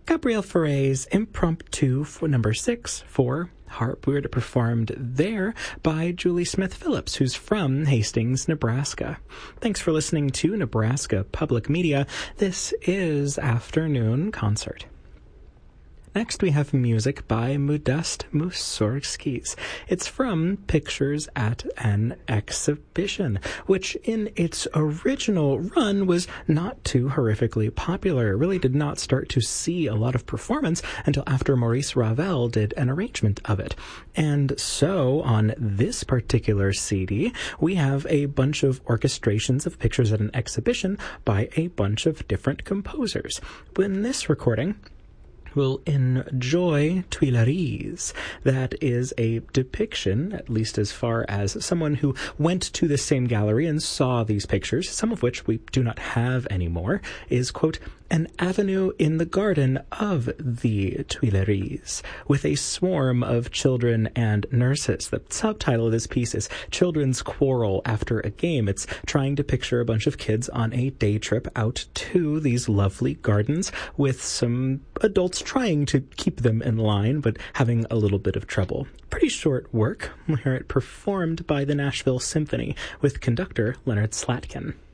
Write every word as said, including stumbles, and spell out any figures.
Gabriel Fauré's Impromptu for number six for harp. We were performed there by Julie Smith Phillips, who's from Hastings, Nebraska. Thanks for listening to Nebraska Public Media. This is Afternoon Concert. Next, we have music by Modest Mussorgsky. It's from Pictures at an Exhibition, which in its original run was not too horrifically popular. It really did not start to see a lot of performance until after Maurice Ravel did an arrangement of it. And so, on this particular C D, we have a bunch of orchestrations of Pictures at an Exhibition by a bunch of different composers. In this recording, we'll enjoy Tuileries. That is a depiction, at least as far as someone who went to the same gallery and saw these pictures, some of which we do not have anymore, is, quote, an avenue in the garden of the Tuileries, with a swarm of children and nurses. The subtitle of this piece is Children's Quarrel After a Game. It's trying to picture a bunch of kids on a day trip out to these lovely gardens with some adults trying to keep them in line, but having a little bit of trouble. Pretty short work. We hear it performed by the Nashville Symphony with conductor Leonard Slatkin.